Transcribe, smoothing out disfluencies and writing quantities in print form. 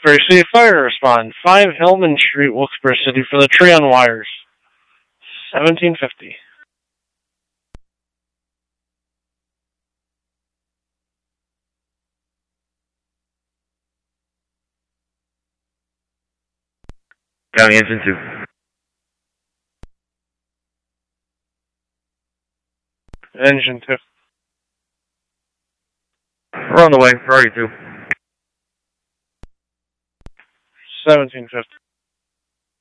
Wilkes-Barre City Fire to respond. 5 Hillman Street, Wilkes-Barre City for the tree on wires. 1750. County Engine 2. Engine 2. We're on the way. Priority 2. 1750.